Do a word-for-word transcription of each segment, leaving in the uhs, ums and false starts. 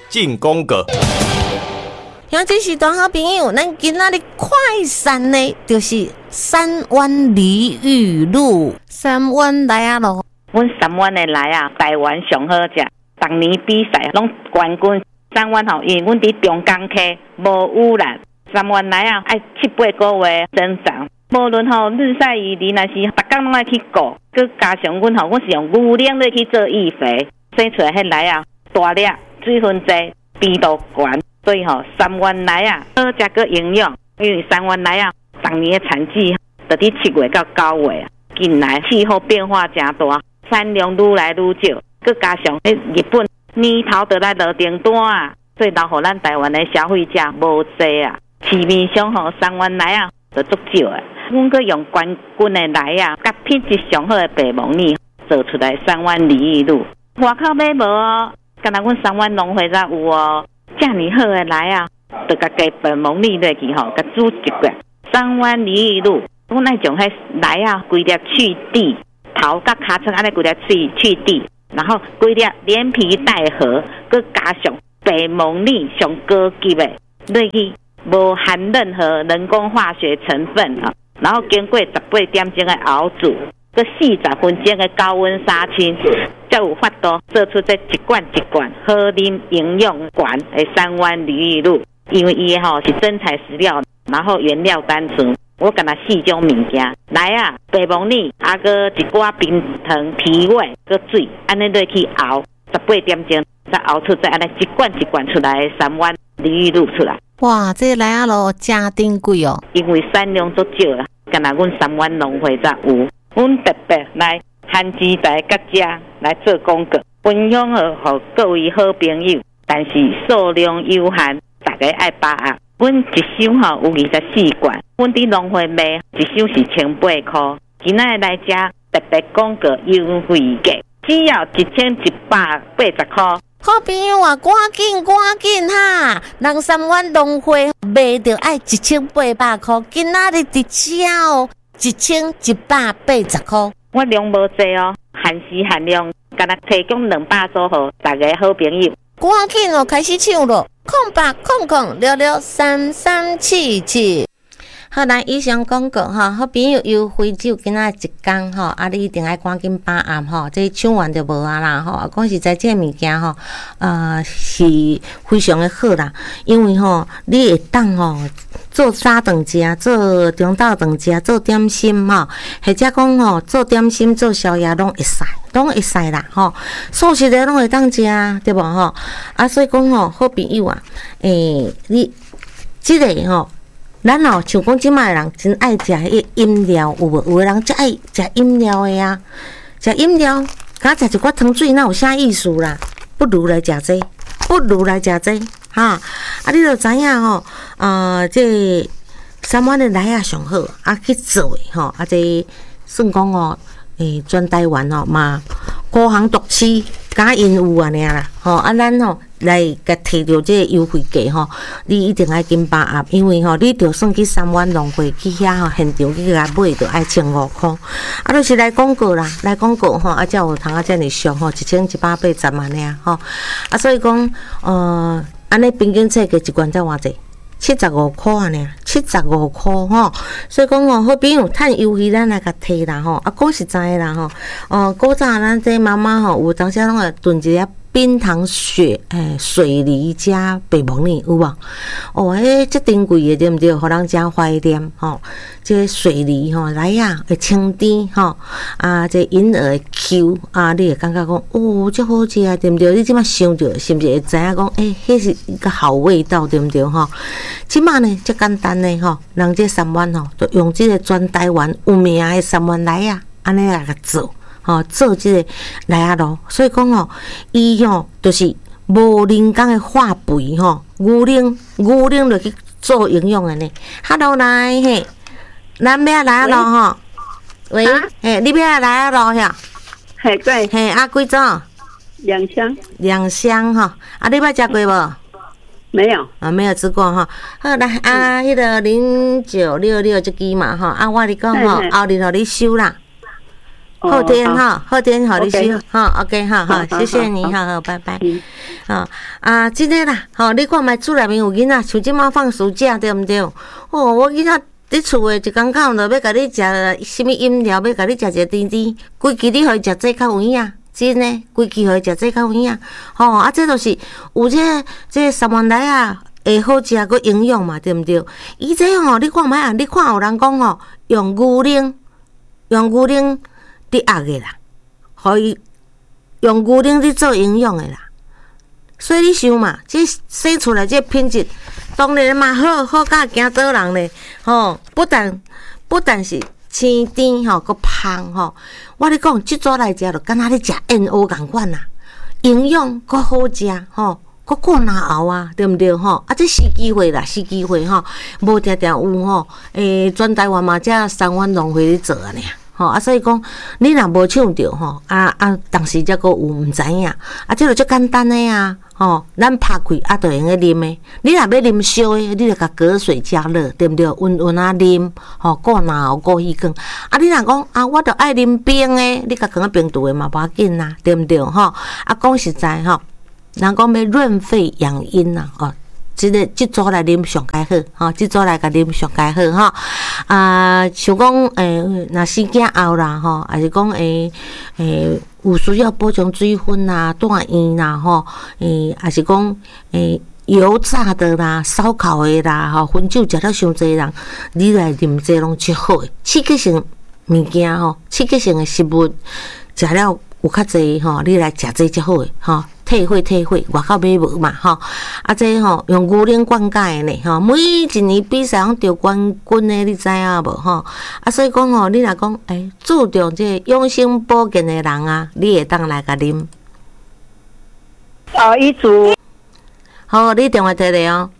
进攻阁。 兄，这是大好朋友，咱今仔日快闪呢，就是三湾梨玉露，三湾来啊咯。 阮三湾的来啊，台湾上好食，逐年比赛拢冠军。三湾吼，因为阮伫中港溪，无污染。三湾来啊，爱七八个月生长。无论吼日晒雨淋，若是逐工拢爱去顾，佮加上阮吼，阮是用牛奶来去做育肥，生出来迄来啊，大粒，水分侪，甜度悬。所以吼，三湾来啊，好食佮营养，因为三湾来啊，逐年的产季就伫七月到九月啊。近来气候变化真大，产量愈来愈少，佮加上迄日本年头就来落订单啊，所以留互咱台湾的消费者无济啊。市面上吼，三湾来啊，就足少诶。阮佮用冠军的来啊，甲品质上好的白蒙利做出来三湾梨玉露，外口买无哦，敢若阮三湾农会才有哦。遮尔好的来啊，就甲加白蒙利落去吼，甲煮一罐三湾梨玉露。阮爱将迄来啊，规粒去蒂，头甲尻川安尼规粒去去蒂，然后规粒连皮带核，佮加上白蒙利上高级的落去，无含任何人工化学成分啊。然后经过十八点钟的熬煮，佮四十分钟的高温杀青，才有法度做出这一罐一罐好啉、营养悬的三湾梨玉露。因为伊吼是真材实料，然后原料单纯。我干那四种物件来啊，白蒙利，啊个一寡冰糖、皮味，个水，安尼落去熬十八点钟，才熬出再安尼一罐一罐出来的三湾梨玉露出来。 哇，这来啊咯，真珍贵哦！ 因为产量足少啦，干那阮三湾农会才有，阮特别来番薯仔甲遮来做广告，分享互各位好朋友。但是数量有限，大家爱把握。阮一箱吼有二十四罐，阮伫农会卖一箱是千八块。今仔来遮特别广告优惠价，只要一千一百八十块。 好朋友啊，赶紧赶紧哈！人三湾农会卖着爱一千八百块，今仔日伫遮哦，一千一百八十块。 我量无济哦，限时限量，敢若提供两百组互大家好朋友。 赶紧哦，开始抢咯！空八空空六六三三七七。好，来以上广告哈，好朋友优惠只有今仔一天吼，啊，你一定爱赶紧把握吼，这抢完就无啊啦吼。啊，讲实在，这物件吼，呃，是非常的好啦，因为吼，你会当吼做早顿食，做中昼顿食，做点心吼，或者讲吼做点心、做宵夜拢会使，拢会使啦吼。素食的拢会当食，对无吼？啊，所以讲吼，好朋友啊，诶、欸，你即、這个吼。咱哦，像讲即卖人真爱食迄饮料，有无？有个人真爱食饮料的啊，食饮料，敢食一寡糖水，那有啥意思啦？不如来食这，不如来食这，哈！啊，你就知影吼，呃，这三湾的来啊上好，啊去做的吼，啊这算讲哦，诶，全台湾哦嘛，孤行独市，敢因有安尼啦，吼啊，咱吼。来甲摕到这个优惠价吼，你一定爱紧把握，因为吼，你就算去三湾农会去遐吼现场去甲买，就爱千五块。啊，就是来广告啦，来广告吼，啊，才有通啊，遮尔俗吼，一千一百八十万尔吼。啊，所以讲，呃，安尼平均册价一罐才偌济？七十五块尔，七十五块吼。所以讲吼，好朋友趁优惠，咱来甲摕啦吼。啊，讲实在啦吼，哦，古早咱这妈妈吼，有当时拢会炖一粒。冰糖雪诶，水梨加白蒙利有无？哦，迄这珍贵的对毋对？互人真怀念吼。这水梨吼来呀，会清甜吼啊，这银耳的 Q 啊，你会感觉讲哦，这好食啊，对毋对？你即马想着是毋是会知影讲，诶、欸，迄是一个好味道，对毋对？吼，即马呢，这简单的吼，人这三湾吼，就用这个全台湾有名的三湾来呀，安尼来个做。吼，做即个来啊咯，所以讲吼，伊吼就是无人工的化肥吼，牛奶牛奶落去做营养的呢。Hello 来嘿，咱要来啊咯吼，喂，嘿，你要来啊咯呀？ 嘿，对， 嘿，啊几种？ 两箱。 两箱哈，啊，你捌食过无？ 没有啊，没有吃过哈。好来啊，迄个零九六六这支嘛哈，啊，我你讲吼，后日互你收啦。 后天哈，后天好你休哈 ，OK 哈好好，谢谢你，好好，拜拜。 嗯好啊，真诶啦，吼，你看觅厝内面有囡仔，像即马放暑假对毋对？哦，我囡仔伫厝诶，一工口就要甲你食什么饮料，要甲你食一个甜甜，规期你互伊食这较有影，真诶，规期互伊食这较有影。吼，啊，这就是有这这三元来啊。会好食，佮营养嘛，对毋对？伊这吼，你看觅啊，你看有人讲吼，用牛奶，用牛奶伫压的啦，互伊用牛奶伫做营养的啦。所以你想嘛，这生出来这品质，当然嘛好，好甲惊倒人咧。吼，不但不但是青甜吼，佮香吼。我咧讲，即组来食就敢若咧食燕窝共款啦，营养佮好食吼。搁过哪熬啊，对毋对吼？啊，这是机会啦，是机会吼，无定定有吼，诶，全台湾嘛，这三湾农会咧做啊呢，吼啊，所以讲你若无抢着吼，啊啊，当时则搁有毋知影，啊，这就足简单诶啊，吼，咱拍开啊，就用个啉诶。你若要啉烧诶，你就甲隔水加热，对毋对？温温啊啉，吼，过哪熬过迄讲，啊，你若讲啊，我着爱啉冰诶，你甲放啊冰冻诶嘛，无要紧啦，对毋对吼？啊，讲实在吼。人讲要润肺养阴呐，哦，即个即组来啉上解好，吼，即组来甲啉上解好，吼，啊，像讲诶，若生囝后啦，吼，还是讲诶诶，有需要补充水分啦、断盐啦，吼，诶，还是讲诶油炸的啦、烧烤的啦，吼，薰酒食了伤济人，你来啉这拢足好诶，刺激性物件吼，刺激性的食物食了有较济吼，你来食这足好诶，吼。退火退火，外口买无嘛吼，啊这吼用牛奶灌溉的呢吼，每一年比赛拢得冠军的，你知影无吼？啊所以讲吼，你若讲诶、欸、注重这养生保健的人啊，你会当来甲啉。 哦，遗嘱。 好，你电话摕来哦。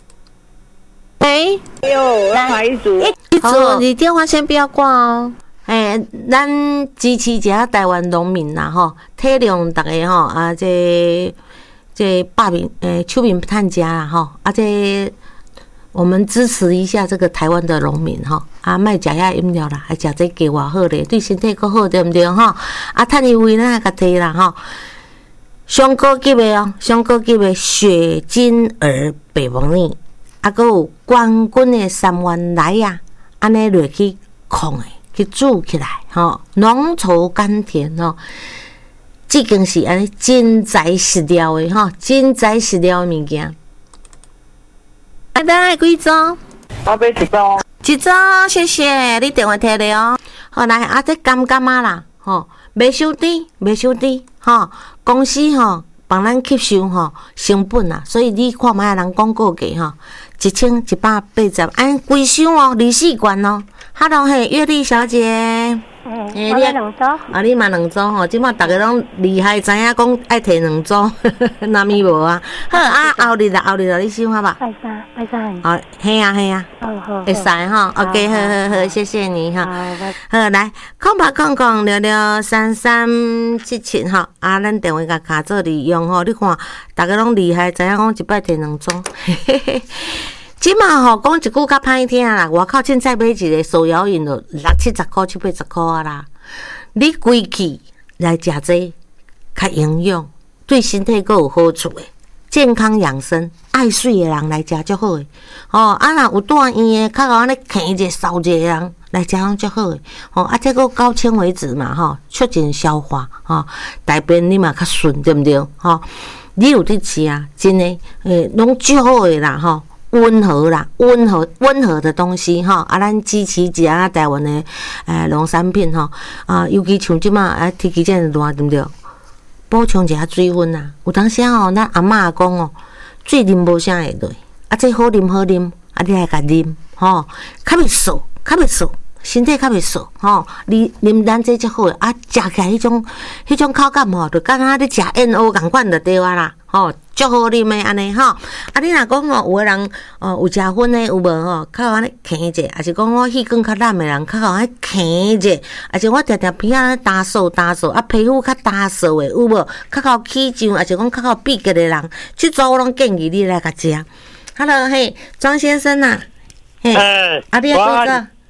喂， 哎呦，来遗嘱。 遗嘱，你电话先不要挂哦。诶、欸，咱支持一下台湾农民啦吼，体谅大家吼啊，这这百名诶秋名探家啦吼，啊这我们支持一下这个台湾的农民吼，啊卖食遐饮料啦，还食这加偌好咧，对身体够好，对毋对吼？啊，趁伊位咱甲摕啦吼，上高级的哦，上高级的雪金儿白毛呢，啊，佮有冠军的三元来呀，安尼落去控诶。去煮起来，吼，浓稠甘甜吼，这间是安尼真材实料的吼，真材实料的物件。来，咱来几组？ 我买一组。 一组，谢谢你电话摕来哦。好，来，啊，这干干啊啦，吼，袂收低，袂收低，吼，公司吼帮咱吸收吼成本啊，所以你看卖人广告价吼，一千一百八十，按规箱哦，二四罐哦。Hello， 嘿，月丽小姐。 嗯，欸、我买两组。 啊，你买两组吼，即马逐个拢厉害，知影讲爱摕两组，哪咪无啊？好啊，后日啦，后日啦，你想法吧？ 拜三，拜三。 好，嘿啊，嘿啊。 哦好。 会使吼 ，OK， 好好好，谢谢你哈。好，来，空白空空聊聊三三七七吼，啊，咱电话甲卡做利用吼，你看，逐个拢厉害，知影讲一摆摕两组，嘿嘿。即马吼讲一句较歹听啦，外口凊彩买一个手摇饮就六七十箍、七八十箍啊啦。你规气来食这较营养，对身体阁有好处诶，健康养生，爱水诶人来食足好诶。吼、哦，啊若有带烟诶，较安尼啃者烧者人来食拢足好诶。吼、哦，啊这个高纤维质嘛，吼，促进消化，吼、哦，大便你嘛较顺，对毋对？吼、哦，你有伫吃啊，真诶，诶，拢足好诶啦，吼、哦。温和啦，温和温和的东西哈，啊，咱支持一下台湾的诶农产品哈，啊，尤其像即马啊天气真热，对毋对？补充一下水分啦。有当时吼，咱阿嬷讲哦，水啉无啥会落，啊，这好啉好啉，啊，你来甲啉吼，较袂涩，较袂涩，身体较袂涩吼。你啉咱这只好诶，啊，食起来迄种迄种口感吼，就敢若咧食燕窝共款就对啊啦，吼。足好啉诶，安尼吼，啊！你若讲吼，有诶人哦有食薰诶，有无吼？较安尼啃者，还是讲我气管较烂诶人，较安尼啃者，还是我定定鼻仔干燥干燥，啊皮肤较干燥诶，有无？较靠起痒，还是讲较靠闭结诶人，即种我拢建议你来甲食。Hello， 嘿，庄先生呐、啊，嘿， 欸、 啊，你要几个？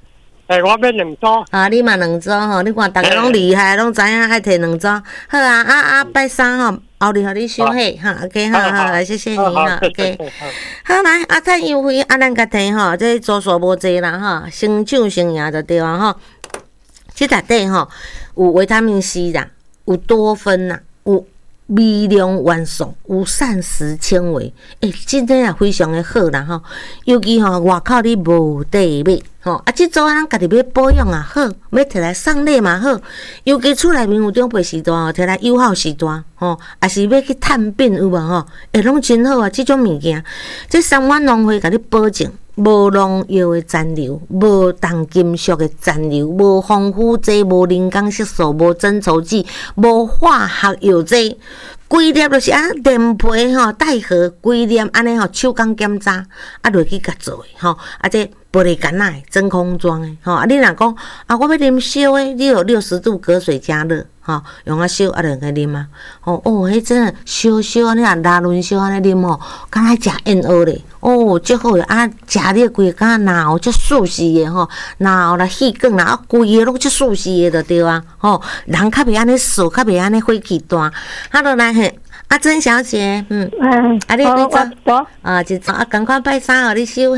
诶，我要两组。 啊，你嘛两组吼，你看大家拢厉害，拢知影爱摕两组。好啊，啊啊，拜三吼，后日互你收下哈 ，OK 好好，谢谢你哈 ，OK。好来，啊，趁优惠，啊，咱甲摕吼，这组数无济啦哈，先抢先赢就对啊吼。即内底吼有维他命 C 啦，有多酚啦，有微量元素，有膳食纤维，诶、欸，真正也非常的好啦吼。尤其吼外口你无地买吼，啊，即组咱家己要保养也好，要摕来送礼嘛好。尤其厝内面有长辈时代吼，摕来友好时代吼，也是要去探病有无吼，会拢真好啊！即种物件，即三元农会甲你保证。无农药的残留，无重金属的残留，无防腐剂，无人工色素，无增稠剂，无化学药剂，规粒就是啊连皮吼带核，规粒安尼吼手工检查啊落去甲做的吼，啊这玻璃干仔真空装的吼，啊你若讲啊我要啉烧的，你有六十度隔水加热。吼，用啊烧啊，就去啉啊。哦哦，迄真诶烧烧安尼啊，拉轮烧安尼啉吼，敢若食燕窝咧。哦，足好诶啊，食了规个敢若喉足舒适诶吼，然后啦气管啦啊，规个拢足舒适诶，就对啊。吼，人较袂安尼燥，较袂安尼火气大。好落来嘿，阿珍小姐，嗯， 嗯， 啊你几我组？ 我啊，一组啊，赶快拜三互你收。